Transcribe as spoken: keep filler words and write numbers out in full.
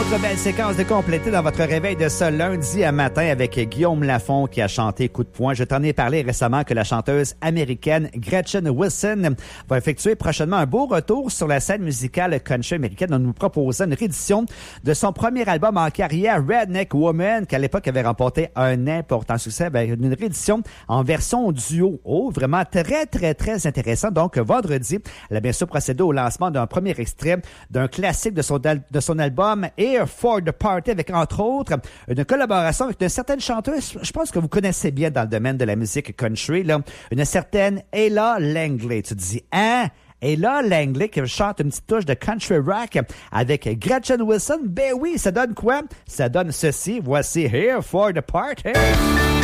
Autre belle séquence de compléter dans votre réveil de ce lundi à matin avec Guillaume Lafont qui a chanté Coup de poing. Je t'en ai parlé récemment que la chanteuse américaine Gretchen Wilson va effectuer prochainement un beau retour sur la scène musicale country américaine en nous proposant une réédition de son premier album en carrière, Redneck Woman, qui à l'époque avait remporté un important succès. Ben, une réédition en version duo. Oh, vraiment très, très, très intéressant. Donc, vendredi, elle a bien sûr procédé au lancement d'un premier extrait d'un classique de son, de son album Here for the Party, avec entre autres une collaboration avec une certaine chanteuse, je pense que vous connaissez bien dans le domaine de la musique country, là, une certaine Ella Langley. Tu te dis, hein? Ella Langley qui chante une petite touche de country rock avec Gretchen Wilson. Ben oui, ça donne quoi? Ça donne ceci. Voici Here for the Party.